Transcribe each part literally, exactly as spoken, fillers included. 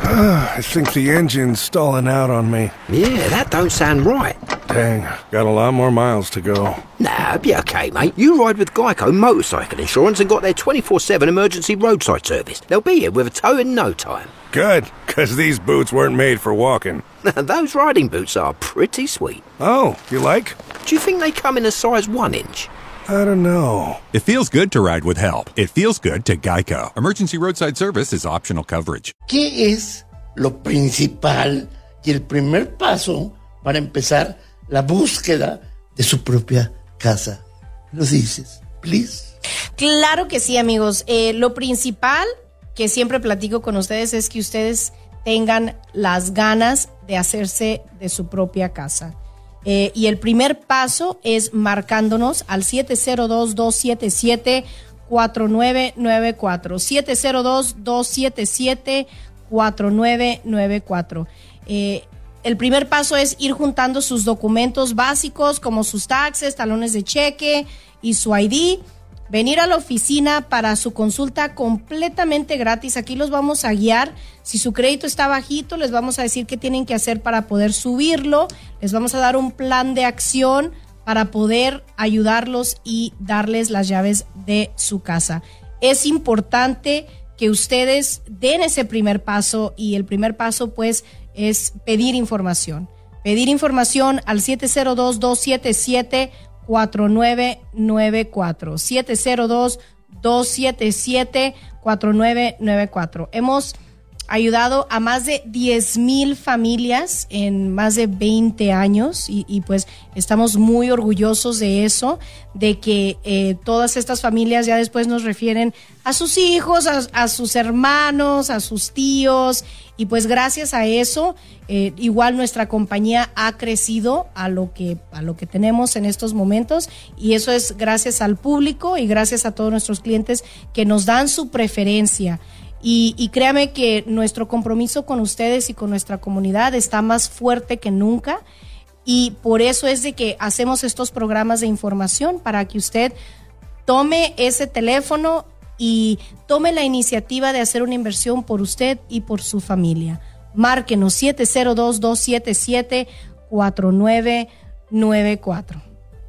I think the engine's stalling out on me. Yeah, that don't sound right. Dang, got a lot more miles to go. Nah, be okay, mate. You ride with Geico Motorcycle Insurance and got their twenty-four seven emergency roadside service. They'll be here with a tow in no time. Good, because these boots weren't made for walking. Those riding boots are pretty sweet. Oh, you like? Do you think they come in a size one inch? I don't know. It feels good to ride with help. It feels good to Geico. Emergency roadside service is optional coverage. ¿Qué es lo principal y el primer paso para empezar la búsqueda de su propia casa? ¿Lo dices, please? Claro que sí, amigos. Eh, lo principal que siempre platico con ustedes es que ustedes tengan las ganas de hacerse de su propia casa. Eh, y el primer paso es marcándonos al siete cero dos, dos siete siete, cuatro nueve nueve cuatro. siete cero dos, dos siete siete, cuatro nueve nueve cuatro. Eh, el primer paso es ir juntando sus documentos básicos como sus taxes, talones de cheque y su I D. Venir a la oficina para su consulta completamente gratis. Aquí los vamos a guiar. Si su crédito está bajito, les vamos a decir qué tienen que hacer para poder subirlo. Les vamos a dar un plan de acción para poder ayudarlos y darles las llaves de su casa. Es importante que ustedes den ese primer paso, y el primer paso pues es pedir información. Pedir información al siete cero dos, dos siete siete, cuatro nueve nueve cuatro. siete cero dos, dos siete siete, cuatro nueve nueve cuatro. Hemos ayudado a más de diez mil familias en más de veinte años y, y pues estamos muy orgullosos de eso, de que eh, todas estas familias ya después nos refieren a sus hijos, a, a sus hermanos, a sus tíos, y pues gracias a eso eh, igual nuestra compañía ha crecido a lo que a lo que tenemos en estos momentos, y eso es gracias al público y gracias a todos nuestros clientes que nos dan su preferencia. Y, y créame que nuestro compromiso con ustedes y con nuestra comunidad está más fuerte que nunca, y por eso es de que hacemos estos programas de información para que usted tome ese teléfono y tome la iniciativa de hacer una inversión por usted y por su familia. Márquenos siete cero dos, dos siete siete, cuatro nueve nueve cuatro.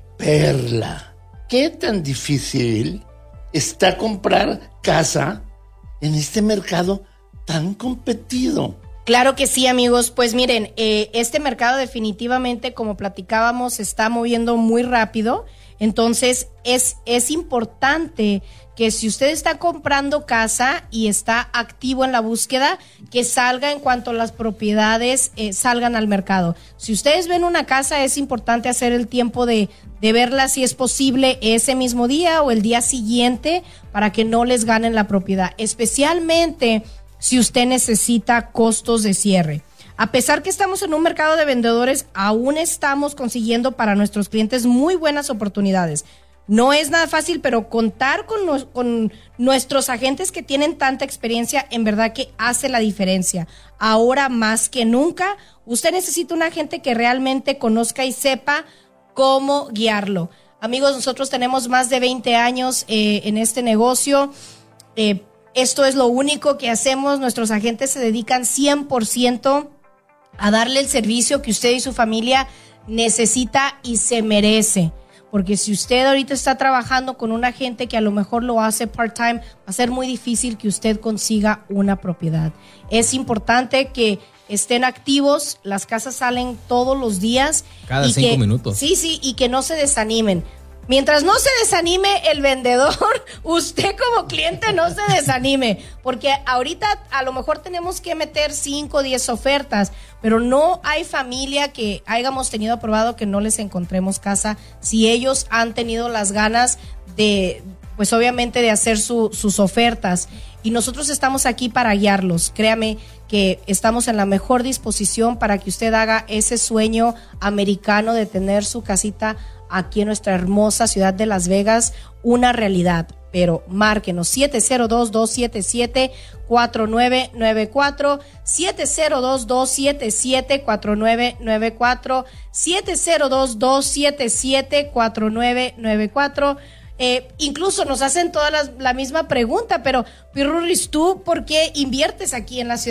Perla, ¿qué tan difícil está comprar casa en este mercado tan competido? Claro que sí, amigos. Pues miren, eh, este mercado definitivamente, como platicábamos, se está moviendo muy rápido. Entonces es, es importante que si usted está comprando casa y está activo en la búsqueda, que salga en cuanto las propiedades eh, salgan al mercado. Si ustedes ven una casa, es importante hacer el tiempo de, de verla, si es posible, ese mismo día o el día siguiente, para que no les ganen la propiedad, especialmente si usted necesita costos de cierre. A pesar que estamos en un mercado de vendedores, aún estamos consiguiendo para nuestros clientes muy buenas oportunidades. No es nada fácil, pero contar con, nos, con nuestros agentes que tienen tanta experiencia, en verdad que hace la diferencia. Ahora más que nunca, usted necesita un agente que realmente conozca y sepa cómo guiarlo. Amigos, nosotros tenemos más de veinte años eh, en este negocio. Eh, esto es lo único que hacemos. Nuestros agentes se dedican cien por ciento a darle el servicio que usted y su familia necesita y se merece. Porque si usted ahorita está trabajando con un agente que a lo mejor lo hace part-time, va a ser muy difícil que usted consiga una propiedad. Es importante que estén activos, las casas salen todos los días. Cada y cinco que, minutos. Sí, sí, y que no se desanimen. Mientras no se desanime el vendedor, usted como cliente no se desanime, porque ahorita a lo mejor tenemos que meter cinco o diez ofertas, pero no hay familia que hayamos tenido aprobado que no les encontremos casa si ellos han tenido las ganas de, pues obviamente de hacer su, sus ofertas. Y nosotros estamos aquí para guiarlos. Créame que estamos en la mejor disposición para que usted haga ese sueño americano de tener su casita aquí en nuestra hermosa ciudad de Las Vegas una realidad. Pero márquenos siete cero dos, dos siete siete, cuatro nueve nueve cuatro, siete cero dos, dos siete siete, cuatro nueve nueve cuatro, siete cero dos, dos siete siete, cuatro nueve nueve cuatro. Eh, incluso nos hacen toda la, la misma pregunta, pero Pirurris, ¿tú por qué inviertes aquí en la ciudad